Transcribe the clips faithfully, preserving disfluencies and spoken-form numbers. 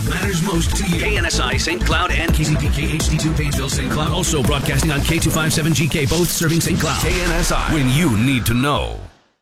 what matters most to you. K N S I, Saint Cloud, and K Z P K H D two, Painesville, Saint Cloud. Also broadcasting on K two fifty-seven G K, both serving Saint Cloud. K N S I, when you need to know.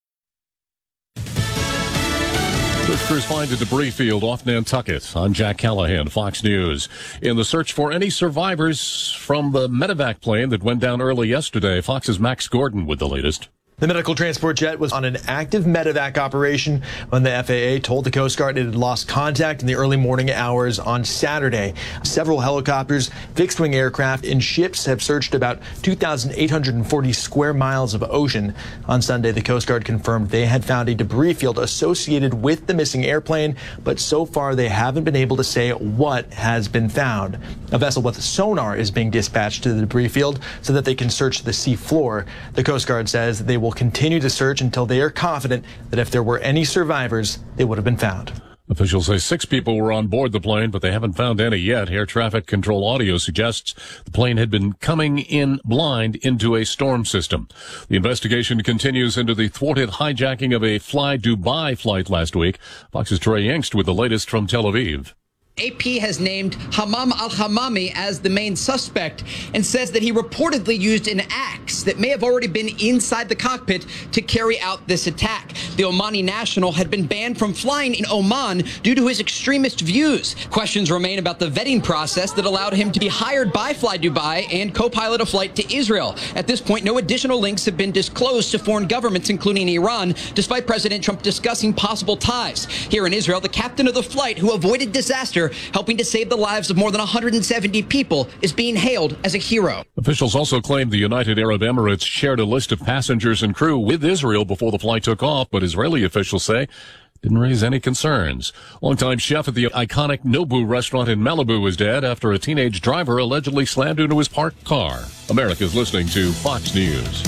Search crews find a debris field off Nantucket. I'm Jack Callahan, Fox News. In the search for any survivors from the medevac plane that went down early yesterday, Fox's Max Gordon with the latest. The medical transport jet was on an active medevac operation when the F A A told the Coast Guard it had lost contact in the early morning hours on Saturday. Several helicopters, fixed-wing aircraft, and ships have searched about two thousand eight hundred forty square miles of ocean. On Sunday, the Coast Guard confirmed they had found a debris field associated with the missing airplane, but so far they haven't been able to say what has been found. A vessel with sonar is being dispatched to the debris field so that they can search the sea floor. The Coast Guard says they will will continue to search until they are confident that if there were any survivors, they would have been found. Officials say six people were on board the plane, but they haven't found any yet. Air traffic control audio suggests the plane had been coming in blind into a storm system. The investigation continues into the thwarted hijacking of a Fly Dubai flight last week. Fox's Trey Yingst with the latest from Tel Aviv. A P has named Hamam al-Hamami as the main suspect and says that he reportedly used an axe that may have already been inside the cockpit to carry out this attack. The Omani national had been banned from flying in Oman due to his extremist views. Questions remain about the vetting process that allowed him to be hired by Fly Dubai and co-pilot a flight to Israel. At this point, no additional links have been disclosed to foreign governments, including Iran, despite President Trump discussing possible ties. Here in Israel, the captain of the flight who avoided disaster, helping to save the lives of more than one hundred seventy people, is being hailed as a hero. Officials also claimed the United Arab Emirates shared a list of passengers and crew with Israel before the flight took off, but Israeli officials say didn't raise any concerns. Longtime chef at the iconic Nobu restaurant in Malibu is dead after a teenage driver allegedly slammed into his parked car. America's listening to Fox News.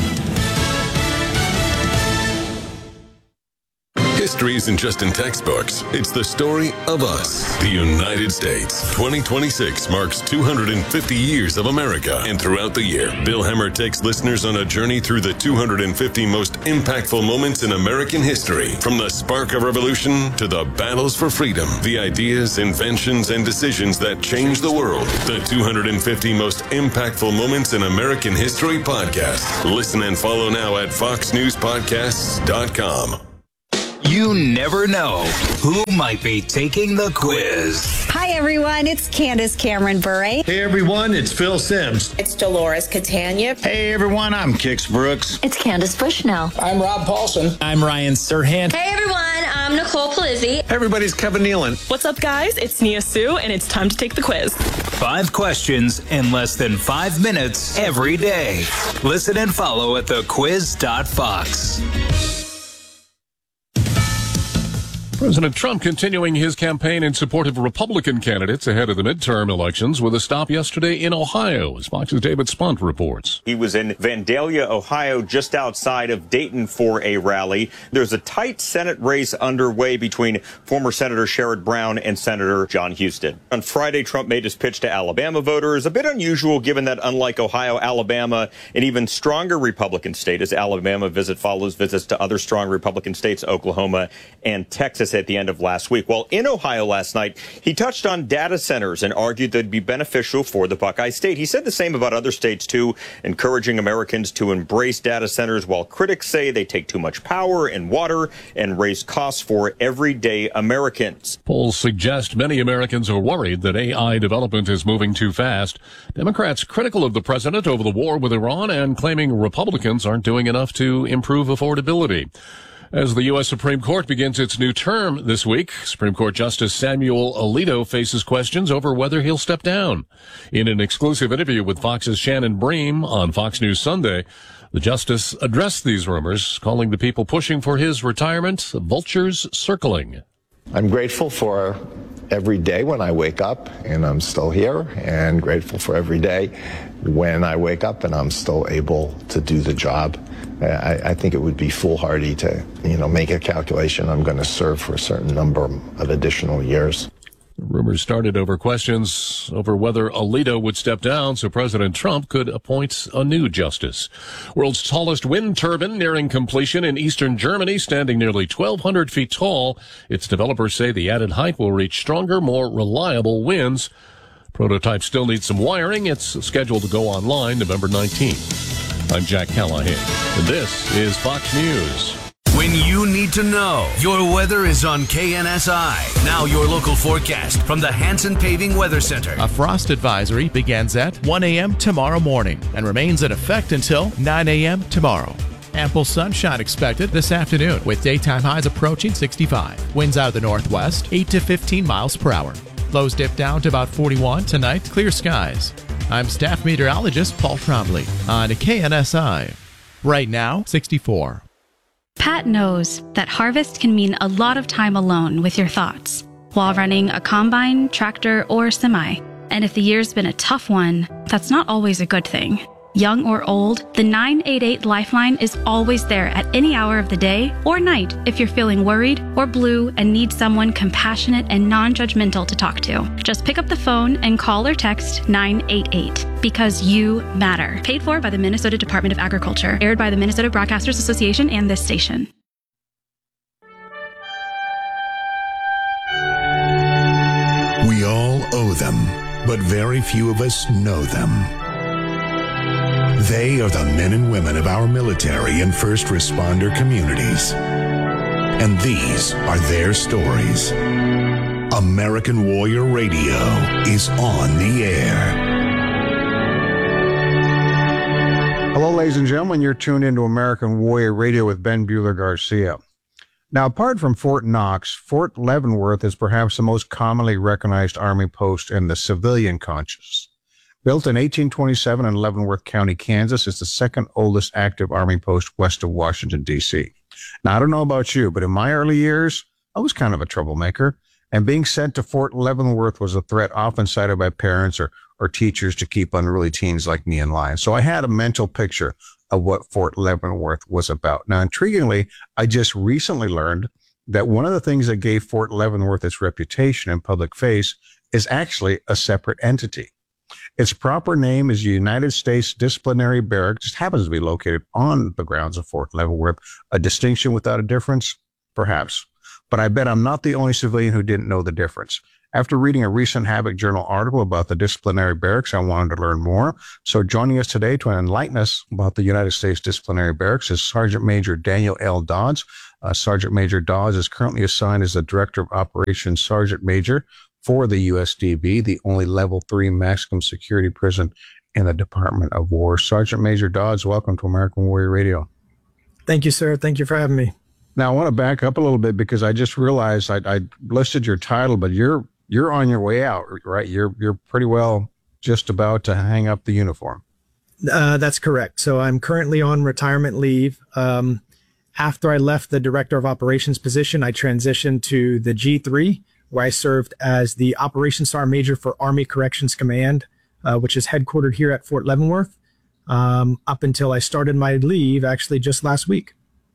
History isn't just in textbooks. It's the story of us, the United States. twenty twenty-six marks two hundred fifty years of America. And throughout the year, Bill Hemmer takes listeners on a journey through the two hundred fifty most impactful moments in American history. From the spark of revolution to the battles for freedom, the ideas, inventions, and decisions that changed the world. The two hundred fifty most impactful moments in American history podcast. Listen and follow now at fox news podcasts dot com. You never know who might be taking the quiz. Hi, everyone. It's Candace Cameron Bure. Hey, everyone. It's Phil Sims. It's Dolores Catania. Hey, everyone. I'm Kix Brooks. It's Candace Bushnell. I'm Rob Paulson. I'm Ryan Serhant. Hey, everyone. I'm Nicole Palizzi. Hey, everybody. It's Kevin Nealon. What's up, guys? It's Nia Sue, and it's time to take the quiz. Five questions in less than five minutes every day. Listen and follow at the quiz dot fox. President Trump continuing his campaign in support of Republican candidates ahead of the midterm elections with a stop yesterday in Ohio, as Fox's David Spunt reports. He was in Vandalia, Ohio, just outside of Dayton for a rally. There's a tight Senate race underway between former Senator Sherrod Brown and Senator John Huston. On Friday, Trump made his pitch to Alabama voters, a bit unusual given that unlike Ohio, Alabama, an even stronger Republican state, as Alabama visit follows visits to other strong Republican states, Oklahoma and Texas, at the end of last week. Well, in Ohio last night, he touched on data centers and argued they'd be beneficial for the Buckeye State. He said the same about other states, too, encouraging Americans to embrace data centers, while critics say they take too much power and water and raise costs for everyday Americans. Polls suggest many Americans are worried that A I development is moving too fast. Democrats critical of the president over the war with Iran and claiming Republicans aren't doing enough to improve affordability. As the U S Supreme Court begins its new term this week, Supreme Court Justice Samuel Alito faces questions over whether he'll step down. In an exclusive interview with Fox's Shannon Bream on Fox News Sunday, the justice addressed these rumors, calling the people pushing for his retirement vultures circling. I'm grateful for every day when I wake up and I'm still here, and grateful for every day when I wake up and I'm still able to do the job. I, I think it would be foolhardy to, you know, make a calculation I'm going to serve for a certain number of additional years. Rumors started over questions over whether Alito would step down so President Trump could appoint a new justice. World's tallest wind turbine nearing completion in eastern Germany, standing nearly twelve hundred feet tall. Its developers say the added height will reach stronger, more reliable winds. Prototype still needs some wiring. It's scheduled to go online November nineteenth. I'm Jack Callahan, and this is Fox News. When you need to know, your weather is on K N S I. Now your local forecast from the Hanson Paving Weather Center. A frost advisory begins at one a.m. tomorrow morning and remains in effect until nine a.m. tomorrow. Ample sunshine expected this afternoon with daytime highs approaching sixty-five. Winds out of the northwest, eight to fifteen miles per hour. Lows dip down to about forty-one tonight, clear skies. I'm staff meteorologist Paul Trombley on K N S I. Right now, sixty-four. Pat knows that harvest can mean a lot of time alone with your thoughts while running a combine, tractor, or semi. And if the year's been a tough one, that's not always a good thing. Young or old, the nine eight eight Lifeline is always there at any hour of the day or night if you're feeling worried or blue and need someone compassionate and non-judgmental to talk to. Just pick up the phone and call or text nine eight eight because you matter. Paid for by the Minnesota Department of Agriculture. Aired by the Minnesota Broadcasters Association and this station. We all owe them, but very few of us know them. They are the men and women of our military and first responder communities. And these are their stories. American Warrior Radio is on the air. Hello, ladies and gentlemen. You're tuned into American Warrior Radio with Ben Bueller Garcia. Now, apart from Fort Knox, Fort Leavenworth is perhaps the most commonly recognized Army post in the civilian conscious. Built in eighteen twenty-seven in Leavenworth County, Kansas, it's the second oldest active Army post west of Washington, D C. Now, I don't know about you, but in my early years, I was kind of a troublemaker, and being sent to Fort Leavenworth was a threat often cited by parents or, or teachers to keep unruly teens like me in line. So I had a mental picture of what Fort Leavenworth was about. Now, intriguingly, I just recently learned that one of the things that gave Fort Leavenworth its reputation in public face is actually a separate entity. Its proper name is United States Disciplinary Barracks. It just happens to be located on the grounds of Fort Leavenworth. A distinction without a difference? Perhaps. But I bet I'm not the only civilian who didn't know the difference. After reading a recent Havoc Journal article about the disciplinary barracks, I wanted to learn more. So joining us today to enlighten us about the United States Disciplinary Barracks is Sergeant Major Daniel L. Dodds. Uh, Sergeant Major Dodds is currently assigned as the Director of Operations Sergeant Major for the U S D B, the only level three maximum security prison in the Department of War. Sergeant Major Dodds, welcome to American Warrior Radio. Thank you, sir. Thank you for having me. Now, I want to back up a little bit because I just realized I, I listed your title, but you're you're on your way out, right? You're you're pretty well just about to hang up the uniform. Uh, that's correct. So I'm currently on retirement leave. Um, after I left the Director of Operations position, I transitioned to the G three, where I served as the Operations Sergeant Major for Army Corrections Command, uh, which is headquartered here at Fort Leavenworth, um, up until I started my leave actually just last week.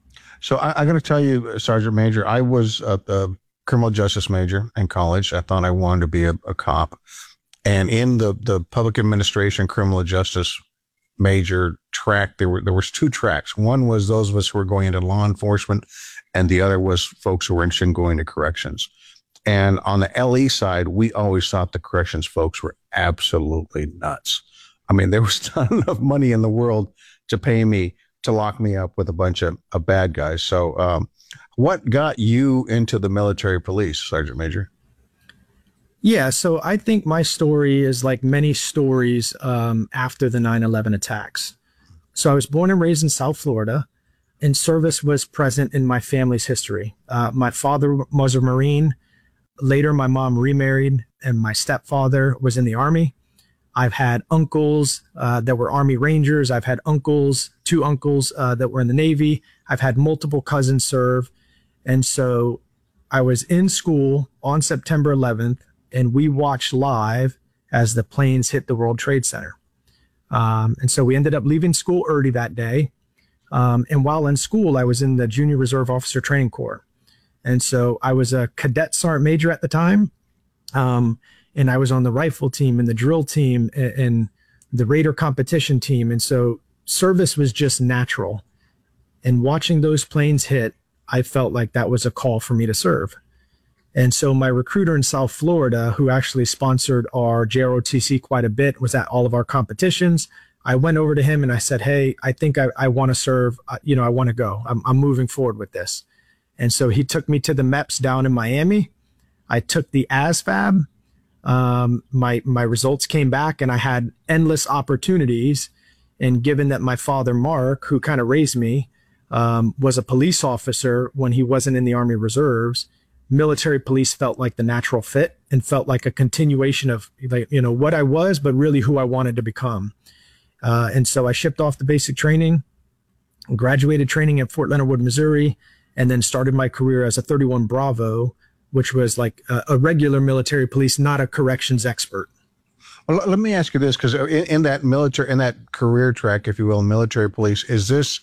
So I, I got to tell you, Sergeant Major, I was a, a criminal justice major in college. I thought I wanted to be a, a cop. And in the, the public administration criminal justice major track, there were there was two tracks. One was those of us who were going into law enforcement, and the other was folks who were interested in going to corrections. And on the L E side, we always thought the corrections folks were absolutely nuts. I mean, there was not enough money in the world to pay me to lock me up with a bunch of, of bad guys. So um, what got you into the military police, Sergeant Major? Yeah, so I think my story is like many stories um, after the nine eleven attacks. So I was born and raised in South Florida, and service was present in my family's history. Uh, my father was a Marine. Later, my mom remarried, and my stepfather was in the Army. I've had uncles uh, that were Army Rangers. I've had uncles, two uncles uh, that were in the Navy. I've had multiple cousins serve. And so I was in school on September eleventh, and we watched live as the planes hit the World Trade Center. Um, and so we ended up leaving school early that day. Um, and while in school, I was in the Junior Reserve Officer Training Corps. And so I was a cadet sergeant major at the time. Um, and I was on the rifle team and the drill team and, and the Raider competition team. And so service was just natural. And watching those planes hit, I felt like that was a call for me to serve. And so my recruiter in South Florida, who actually sponsored our J R O T C quite a bit, was at all of our competitions. I went over to him and I said, hey, I think I, I want to serve. Uh, you know, I want to go. I'm, I'm moving forward with this. And so he took me to the M E P S down in Miami. I took the A S V A B. Um, my, my results came back and I had endless opportunities. And given that my father, Mark, who kind of raised me, um, was a police officer when he wasn't in the Army Reserves, military police felt like the natural fit and felt like a continuation of, like, you know, what I was, but really who I wanted to become. Uh, and so I shipped off the basic training, graduated training at Fort Leonard Wood, Missouri, and then started my career as a thirty-one Bravo, which was like a, a regular military police, not a corrections expert. Well, let me ask you this, because in, in that military, in that career track, if you will, military police, is this,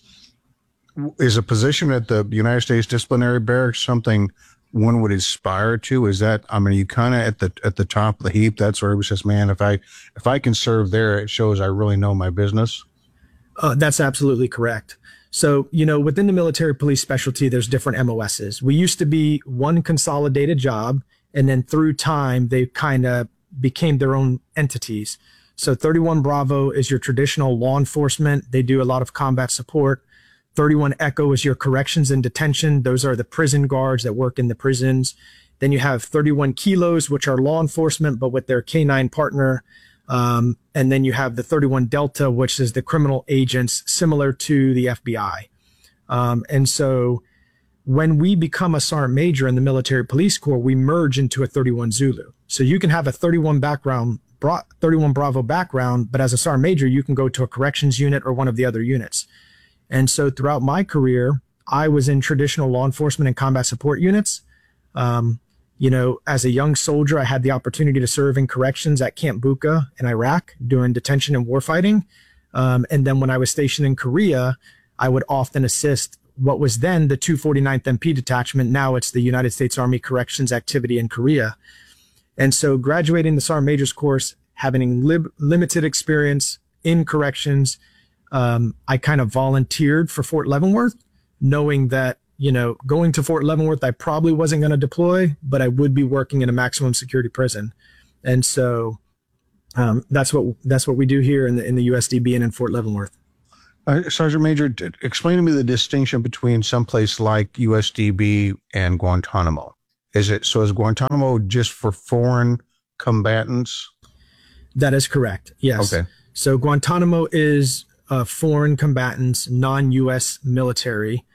is a position at the United States Disciplinary Barracks something one would aspire to? Is that, I mean, you kind of at the at the top of the heap? That's where it says, man, if I if I can serve there, it shows I really know my business. Uh, that's absolutely correct. So, you know, within the military police specialty, there's different M O Ss. We used to be one consolidated job, and then through time, they kind of became their own entities. So thirty-one Bravo is your traditional law enforcement. They do a lot of combat support. thirty-one Echo is your corrections and detention. Those are the prison guards that work in the prisons. Then you have thirty-one Kilos, which are law enforcement, but with their K nine partner. Um, and then you have the thirty-one Delta, which is the criminal agents similar to the F B I. Um, and so when we become a sergeant major in the military police corps, we merge into a thirty-one Zulu. So you can have a thirty-one background, thirty-one Bravo background, but as a sergeant major, you can go to a corrections unit or one of the other units. And so throughout my career, I was in traditional law enforcement and combat support units. Um, you know, as a young soldier, I had the opportunity to serve in corrections at Camp Bucca in Iraq doing detention and warfighting. Um, and then when I was stationed in Korea, I would often assist what was then the two forty-ninth M P detachment. Now it's the United States Army Corrections Activity in Korea. And so graduating the Sergeant Major's course, having lib- limited experience in corrections, um, I kind of volunteered for Fort Leavenworth, knowing that, you know, going to Fort Leavenworth, I probably wasn't going to deploy, but I would be working in a maximum security prison. And so um, that's what that's what we do here in the in the U S D B and in Fort Leavenworth. Uh, Sergeant Major, explain to me the distinction between someplace like U S D B and Guantanamo. Is it so? Is Guantanamo just for foreign combatants? That is correct. Yes. Okay. So Guantanamo is uh, foreign combatants, non-U S military,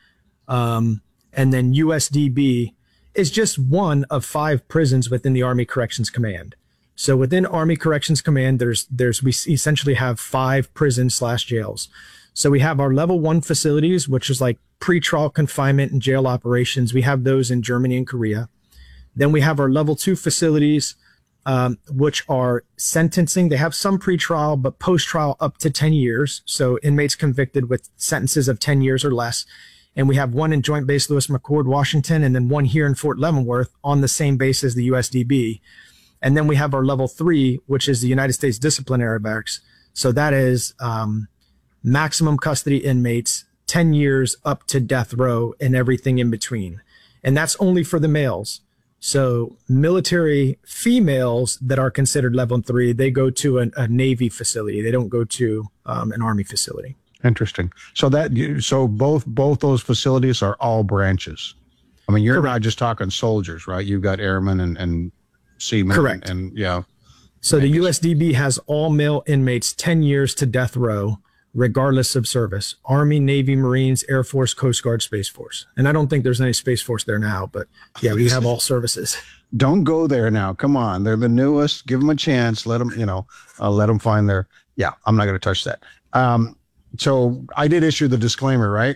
um, and then U S D B is just one of five prisons within the Army Corrections Command. So within Army Corrections Command, there's there's we essentially have five prisons slash jails. So we have our level one facilities, which is like pretrial confinement and jail operations. We have those in Germany and Korea. Then we have our level two facilities, um, which are sentencing. They have some pretrial, but post-trial up to ten years. So inmates convicted with sentences of ten years or less. And we have one in Joint Base Lewis McChord, Washington, and then one here in Fort Leavenworth on the same base as the U S D B. And then we have our level three, which is the United States Disciplinary Barracks. So that is um, maximum custody inmates, ten years up to death row and everything in between. And that's only for the males. So military females that are considered level three, they go to an, a Navy facility. They don't go to um, an Army facility. Interesting. So that so both both those facilities are all branches. I mean, you're Correct. Not just talking soldiers, right? You've got airmen and, and seamen. Correct. And, and yeah. So the U S D B has all male inmates ten years to death row, regardless of service. Army, Navy, Marines, Air Force, Coast Guard, Space Force. And I don't think there's any Space Force there now, but yeah, we have all services. Don't go there now. Come on. They're the newest. Give them a chance. Let them, you know, uh, let them find their, yeah, I'm not going to touch that. Um, so I did issue the disclaimer, right?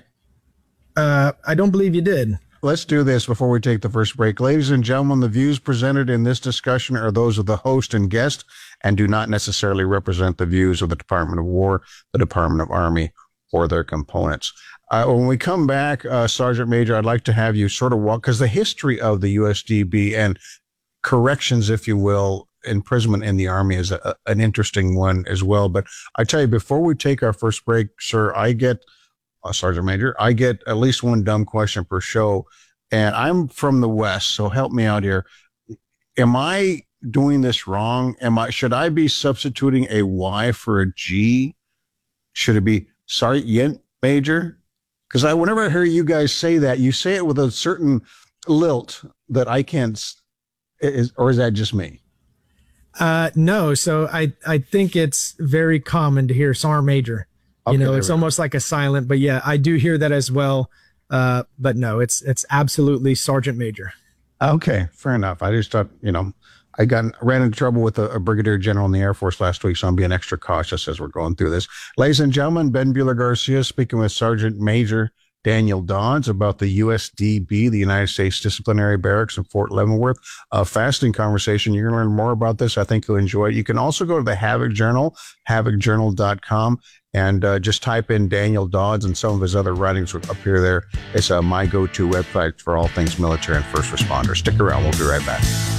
Uh, I don't believe you did. Let's do this before we take the first break. Ladies and gentlemen, the views presented in this discussion are those of the host and guest and do not necessarily represent the views of the Department of War, the Department of Army, or their components. Uh, when we come back, uh, Sergeant Major, I'd like to have you sort of walk, because the history of the U S D B, and corrections, if you will, imprisonment in the Army is a, an interesting one as well. But I tell you, before we take our first break, sir, I get, uh, Sergeant Major, I get at least one dumb question per show. And I'm from the West, so help me out here. Am I doing this wrong? Am I, should I be substituting a Y for a G? Should it be Sergeant Major? Because I, whenever I hear you guys say that, you say it with a certain lilt that I can't, is, or is that just me? Uh, no. So I, I think it's very common to hear Sergeant Major. You Okay, know, there it's we go. almost like a silent, but yeah, I do hear that as well. Uh, but no, it's, it's absolutely Sergeant Major. Okay, fair enough. I just thought, you know, I got ran into trouble with a, a brigadier general in the Air Force last week, so I'm being extra cautious as we're going through this. Ladies and gentlemen, Ben Bueller Garcia speaking with Sergeant Major Daniel Dodds about the U S D B, the United States Disciplinary Barracks in Fort Leavenworth. A fascinating conversation. You're going to learn more about this. I think you'll enjoy it. You can also go to the Havoc Journal, havoc journal dot com, and uh, just type in Daniel Dodds, and some of his other writings will appear there. It's uh, my go-to website for all things military and first responders. Stick around. We'll be right back.